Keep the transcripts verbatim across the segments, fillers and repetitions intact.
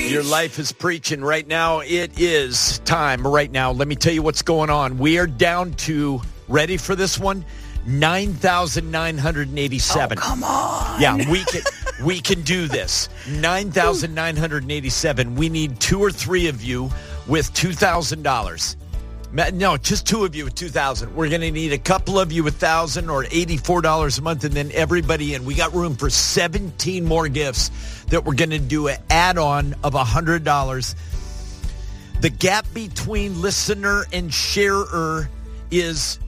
Your life is preaching right now. It is time right now. Let me tell you what's going on. We are down to, ready for this one? nine thousand nine hundred eighty-seven. Oh, come on. Yeah, we can we can do this. nine thousand nine hundred eighty-seven. We need two or three of you with two thousand dollars. No, just two of you with two thousand dollars. We're going to need a couple of you with one thousand dollars or eighty-four dollars a month, and then everybody in. We got room for seventeen more gifts that we're going to do an add-on of one hundred dollars. The gap between listener and sharer is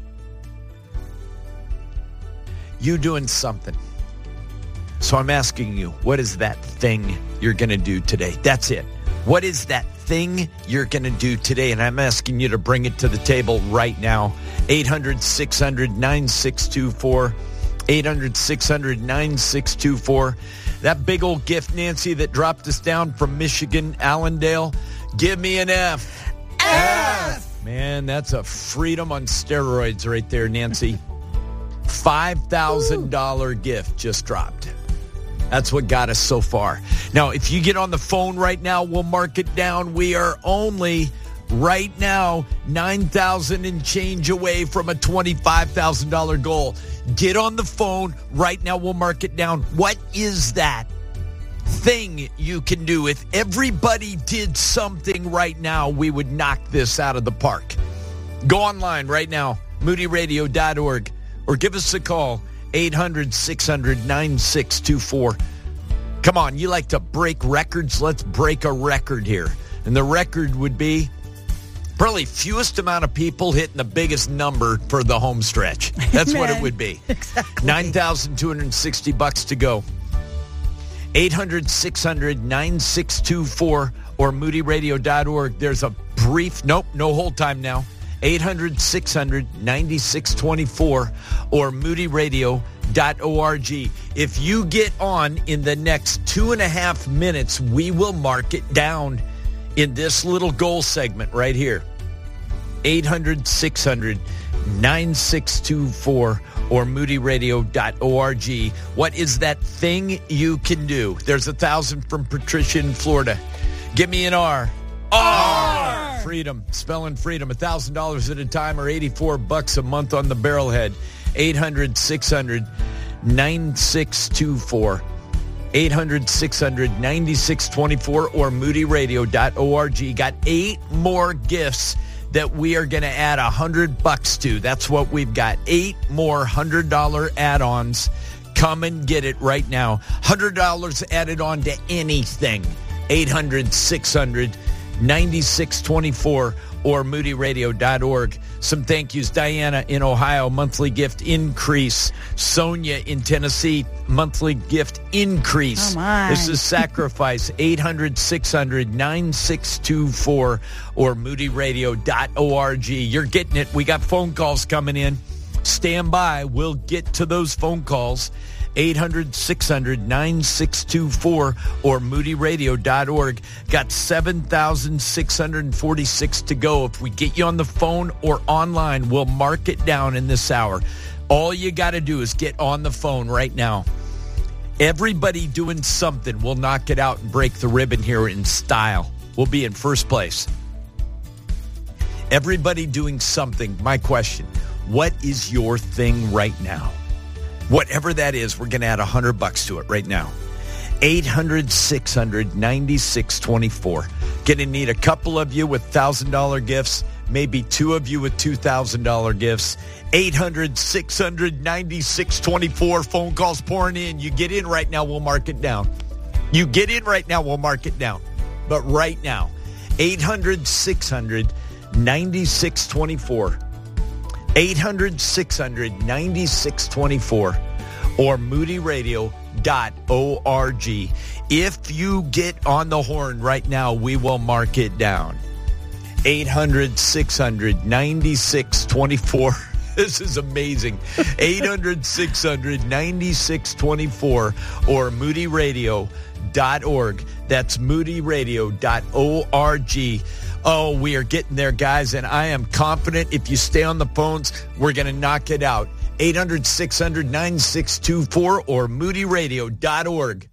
you doing something. So I'm asking you, what is that thing you're going to do today? That's it. What is that thing you're going to do today? And I'm asking you to bring it to the table right now. eight hundred, six hundred, nine six two four. eight hundred, six hundred, nine six two four. That big old gift, Nancy, that dropped us down from Michigan, Allendale. Give me an F. F! Man, that's a freedom on steroids right there, Nancy. five thousand dollars gift just dropped. That's what got us so far. Now, if you get on the phone right now, we'll mark it down. We are only right now nine thousand dollars and change away from a twenty-five thousand dollars goal. Get on the phone right now. We'll mark it down. What is that thing you can do? If everybody did something right now, we would knock this out of the park. Go online right now, moody radio dot org. Or give us a call, eight hundred, six hundred, nine six two four. Come on, you like to break records? Let's break a record here. And the record would be probably fewest amount of people hitting the biggest number for the home stretch. That's Amen. What it would be. Exactly. nine thousand two hundred sixty bucks to go. eight hundred, six hundred, nine six two four or moody radio dot org. There's a brief, nope, no hold time now. eight hundred, six hundred, nine six two four or moody radio dot org. If you get on in the next two and a half minutes, we will mark it down in this little goal segment right here. eight hundred, six hundred, nine six two four or moody radio dot org. What is that thing you can do? There's a thousand from Patricia in Florida. Give me an R. R! Freedom. Spelling freedom. one thousand dollars at a time or eighty-four bucks a month on the barrelhead. eight hundred, six hundred, nine six two four. eight hundred, six hundred, nine six two four or moody radio dot org. Got eight more gifts that we are going to add one hundred bucks to. That's what we've got. Eight more one hundred dollars add-ons. Come and get it right now. one hundred dollars added on to anything. eight hundred, six hundred, nine six two four or moody radio dot org. Some thank yous. Diana in Ohio, monthly gift increase. Sonia in Tennessee, monthly gift increase. Oh my. This is sacrifice. eight hundred, six hundred, nine six two four or moody radio dot org. You're getting it. We got phone calls coming in. Stand by. We'll get to those phone calls. eight hundred, six hundred, nine six two four or moody radio dot org. Got seven thousand six hundred forty-six to go. If we get you on the phone or online, we'll mark it down in this hour. All you got to do is get on the phone right now. Everybody doing something. We'll knock it out and break the ribbon here in style. We'll be in first place. Everybody doing something. My question, what is your thing right now? Whatever that is, we're going to add one hundred bucks to it right now. eight hundred, six hundred, nine six two four. Going to need a couple of you with one thousand dollars gifts, maybe two of you with two thousand dollars gifts. eight hundred, six hundred, nine six two four. Phone calls pouring in. You get in right now, we'll mark it down. You get in right now, we'll mark it down. But right now, eight hundred, six hundred, nine six two four. eight hundred, six hundred, nine six two four or moody radio dot org. If you get on the horn right now, we will mark it down. eight hundred, six hundred, nine six two four. This is amazing. eight hundred, six hundred, nine six two four or moody radio dot org. That's moody radio dot org. Oh, we are getting there, guys, and I am confident if you stay on the phones, we're going to knock it out. eight hundred, six hundred, nine six two four or moody radio dot org.